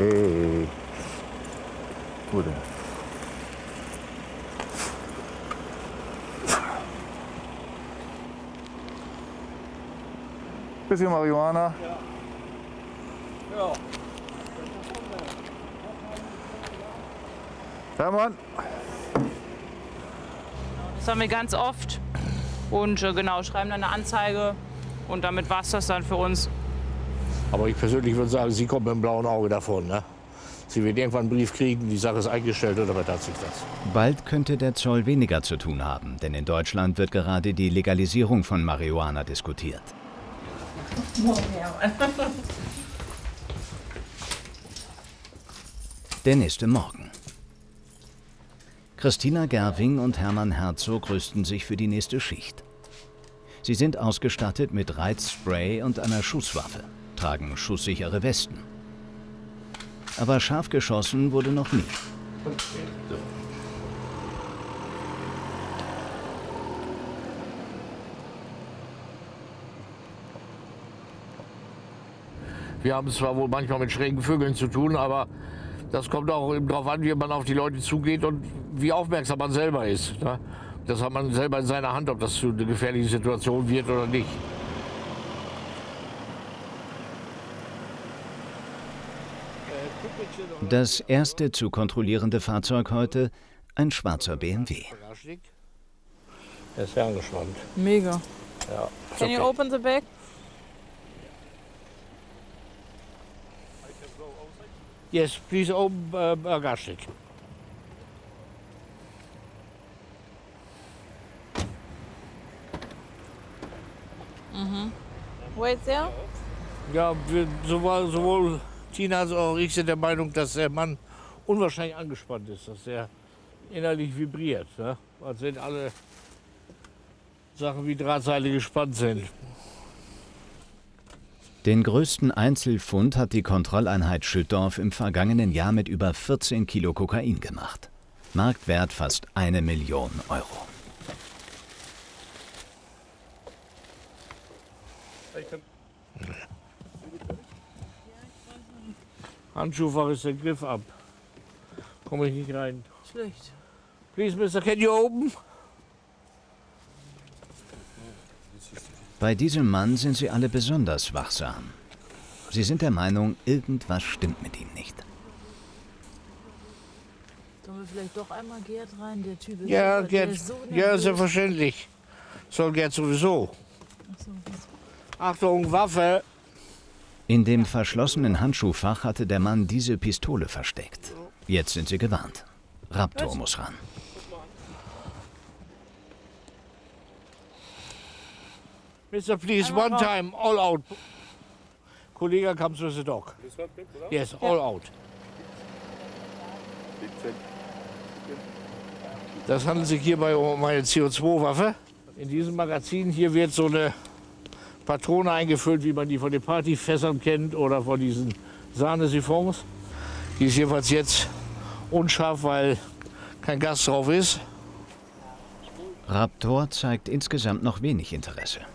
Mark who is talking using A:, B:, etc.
A: Hey. Gute. Bisschen Marihuana.
B: Ja. Ja.
A: Hermann.
C: Das haben wir ganz oft und genau, schreiben dann eine Anzeige und damit war es das dann für uns.
B: Aber ich persönlich würde sagen, sie kommt mit dem blauen Auge davon. Ne? Sie wird irgendwann einen Brief kriegen, die Sache ist eingestellt und damit hat sich das.
D: Bald könnte der Zoll weniger zu tun haben, denn in Deutschland wird gerade die Legalisierung von Marihuana diskutiert. Der nächste Morgen. Christina Gerwing und Hermann Herzog rüsten sich für die nächste Schicht. Sie sind ausgestattet mit Reizspray und einer Schusswaffe, tragen schusssichere Westen. Aber scharf geschossen wurde noch nie.
B: Wir haben es zwar wohl manchmal mit schrägen Vögeln zu tun, aber das kommt auch eben darauf an, wie man auf die Leute zugeht und wie aufmerksam man selber ist. Ne? Das hat man selber in seiner Hand, ob das zu einer gefährlichen Situation wird oder nicht.
D: Das erste zu kontrollierende Fahrzeug heute, ein schwarzer BMW.
B: Er ist sehr angespannt.
C: Mega.
B: Ja,
C: Can you open the back?
B: Yes, please open Bagaschnik.
C: Wait there.
B: Ja, sowohl Tina als auch ich sind der Meinung, dass der Mann unwahrscheinlich angespannt ist, dass er innerlich vibriert. Ne? Als wenn alle Sachen wie Drahtseile gespannt sind.
D: Den größten Einzelfund hat die Kontrolleinheit Schüttorf im vergangenen Jahr mit über 14 Kilo Kokain gemacht. Marktwert fast 1 Million Euro.
B: Handschuhfach ist der Griff ab. Komme ich nicht rein.
C: Schlecht.
B: Please, Mister, can you open?
D: Bei diesem Mann sind sie alle besonders wachsam. Sie sind der Meinung, irgendwas stimmt mit ihm nicht.
C: Sollen wir vielleicht doch einmal Gerd rein? Der Typ ist
B: Ja,
C: der
B: Gerd,
C: ist so
B: ja,
C: nervös.
B: selbstverständlich. Soll Gerd sowieso.
C: Ach so.
B: Achtung, Waffe!
D: In dem verschlossenen Handschuhfach hatte der Mann diese Pistole versteckt. Jetzt sind sie gewarnt. Raptor muss ran.
B: Mister, please, one time, all out. Kollege comes with the dog. Yes, all out. Das handelt sich hierbei um eine CO2-Waffe. In diesem Magazin hier wird so eine Patrone eingefüllt, wie man die von den Partyfässern kennt oder von diesen Sahnesiphons. Die ist jedenfalls jetzt unscharf, weil kein Gas drauf ist.
D: Raptor zeigt insgesamt noch wenig Interesse.